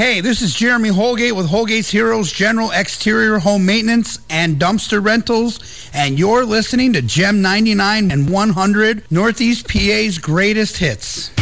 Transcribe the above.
Hey, this is Jeremy Holgate with Holgate's Heroes General Exterior Home Maintenance and Dumpster Rentals, and you're listening to Gem 99 and 100, Northeast PA's greatest hits.